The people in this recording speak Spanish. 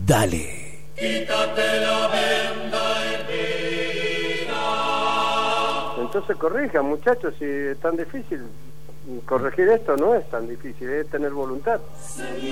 Dale. Quítate la venda herida. Entonces corrijan, muchachos, si es tan difícil. Corregir esto no es tan difícil, es tener voluntad.